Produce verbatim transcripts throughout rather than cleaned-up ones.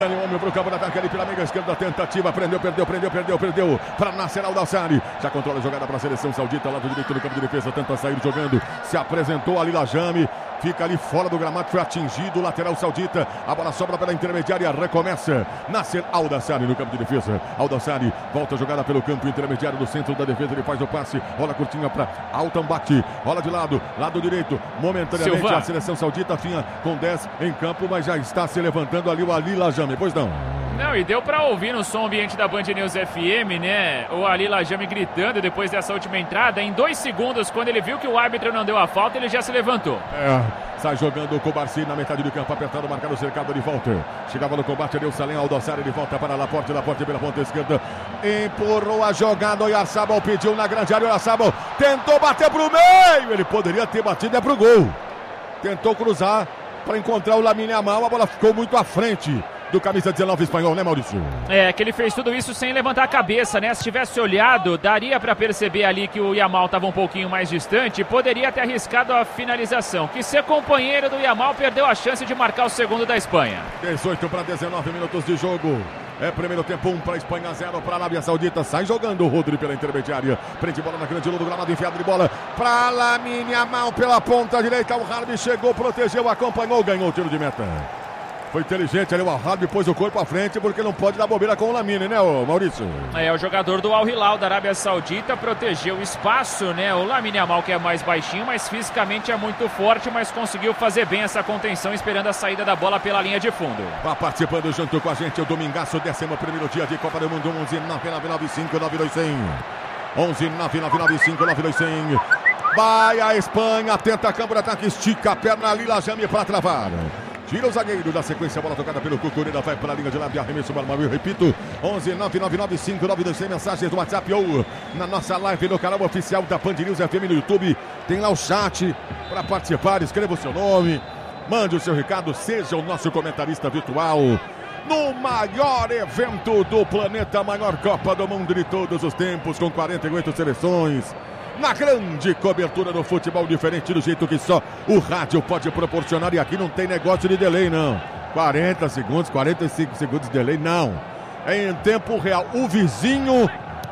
Homem pro campo de ataque ali pela meia esquerda, tentativa, prendeu, perdeu, prendeu, perdeu, perdeu, para Nasser Al-Dassari, já controla a jogada para a seleção saudita, lado direito do campo de defesa, tenta sair jogando, se apresentou ali Lajami, fica ali fora do gramado, foi atingido o lateral saudita, a bola sobra pela intermediária, recomeça, Nasser Al-Dassari no campo de defesa, Al-Dassari volta a jogada pelo campo intermediário do centro da defesa, ele faz o passe, rola curtinha para Altambati, rola de lado, lado direito, momentaneamente Silva. A seleção saudita finha com dez em campo, mas já está se levantando ali o Ali Lajami. Pois não. Não, e deu pra ouvir no som ambiente da Band News F M, né? O Ali Lajami gritando depois dessa última entrada. Em dois segundos, quando ele viu que o árbitro não deu a falta, ele já se levantou. É, sai jogando o Kobarsi na metade do campo, apertado, marcado o cercado de volta. Chegava no combate, deu Salem Al-Dassari, ele volta para Laporte, Laporte pela ponta esquerda. Empurrou a jogada, o Oyarzabal pediu na grande área, o Oyarzabal tentou bater pro meio. Ele poderia ter batido é pro gol. Tentou cruzar para encontrar o Lamine Yamal, a bola ficou muito à frente do camisa dezenove espanhol, né, Maurício? É, que ele fez tudo isso sem levantar a cabeça, né? Se tivesse olhado, daria para perceber ali que o Yamal estava um pouquinho mais distante, poderia ter arriscado a finalização. Que ser companheiro do Yamal perdeu a chance de marcar o segundo da Espanha. dezoito para dezenove minutos de jogo. É primeiro tempo, um para a Espanha, zero para a Arábia Saudita. Sai jogando o Rodri pela intermediária. Prende bola na grande lua do gramado, enfiado de bola para Lamine Yamal pela ponta direita. O Harbi chegou, protegeu, acompanhou, ganhou o tiro de meta. Foi inteligente ali o Al-Harbi, pôs o corpo à frente, porque não pode dar bobeira com o Lamine, né, ô Maurício? É, o jogador do Al-Hilal da Arábia Saudita protegeu o espaço, né? O Lamine Yamal, que é mais baixinho, mas fisicamente é muito forte, mas conseguiu fazer bem essa contenção, esperando a saída da bola pela linha de fundo. Tá participando junto com a gente o Domingaço, décimo primeiro dia de Copa do Mundo, onze nove nove nove cinco nove dois zero zero. onze nove nove nove cinco nove dois zero zero. Vai a Espanha, tenta campo de ataque, estica a perna ali, Lajami para travar. Tira o zagueiro da sequência, a bola tocada pelo Cucurella, vai para a linha de lado de arremesso, Balmail, repito, onze nove nove nove cinco nove dois zero zero, mensagens do WhatsApp ou na nossa live no canal oficial da Band News F M no YouTube, tem lá o chat para participar, escreva o seu nome, mande o seu recado, seja o nosso comentarista virtual, no maior evento do planeta, a maior Copa do Mundo de todos os tempos, com quarenta e oito seleções, na grande cobertura do futebol, diferente do jeito que só o rádio pode proporcionar. E aqui não tem negócio de delay, não. quarenta segundos, quarenta e cinco segundos de delay, não. É em tempo real. O vizinho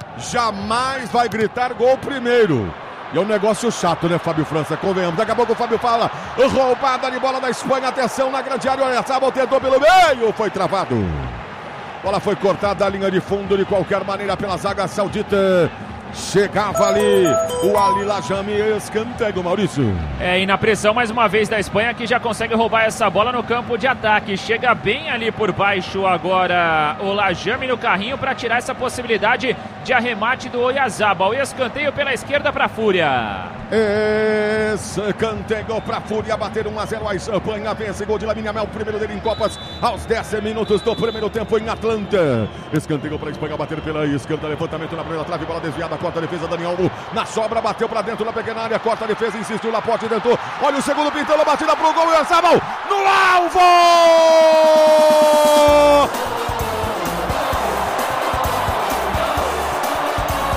jamais vai gritar gol primeiro. E é um negócio chato, né, Fábio França? Convenhamos. Daqui a pouco o Fábio fala. Roubada de bola da Espanha. Atenção na grande área. Oyarzabal tentou pelo meio. Foi travado. Bola foi cortada da linha de fundo de qualquer maneira pela zaga saudita. Chegava ali o Ali Lajami, escanteio, Maurício. É, e na pressão mais uma vez da Espanha, que já consegue roubar essa bola no campo de ataque. Chega bem ali por baixo agora o Lajami no carrinho para tirar essa possibilidade de arremate do Oyarzabal. Escanteio pela esquerda para a Fúria. Escanteio para a Fúria, bater um a zero a Espanha, vence gol de Lamine Yamal, primeiro dele em Copas, aos dez minutos do primeiro tempo em Atlanta. Escanteio para a Espanha, bater pela esquerda, levantamento na primeira trave, bola desviada, corta a defesa, Dani Olmo na sobra, bateu para dentro da pequena área, corta a defesa, insistiu, Laporte tentou, olha o segundo pintando, batida pro gol, Oyarzabal no alvo!